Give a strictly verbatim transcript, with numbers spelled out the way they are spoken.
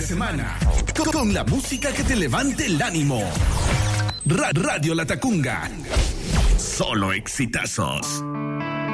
semana con la música que te levante el ánimo. Ra- Radio La Tacunga. Solo exitazos.